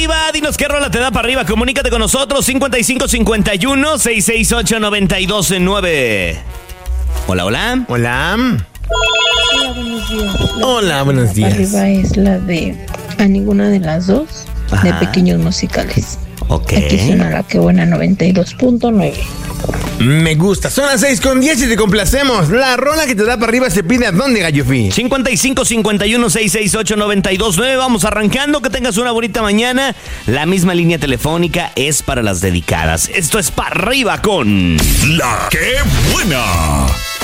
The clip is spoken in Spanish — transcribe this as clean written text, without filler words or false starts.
arriba. Dinos qué rola te da para arriba. Comunícate con nosotros. 5551-668-929. Hola, hola. Hola. Hola, buenos días. Hola, buenos días. Arriba es la de A Ninguna de las Dos, de Ajá. Pequeños Musicales. Ok. Aquí suena la que buena 92.9. Me gusta. Son las 6:10 y te complacemos. La rola que te da para arriba se pide a dónde, Gallofi. 5551-668-929. Vamos arrancando. Que tengas una bonita mañana. La misma línea telefónica es para las dedicadas. Esto es para arriba con La que buena.